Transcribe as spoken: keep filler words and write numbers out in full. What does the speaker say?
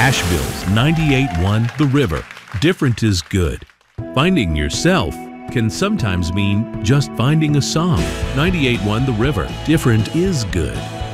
Asheville's ninety-eight point one The River. Different is good. Finding yourself can sometimes mean just finding a song. ninety-eight point one The River. Different is good.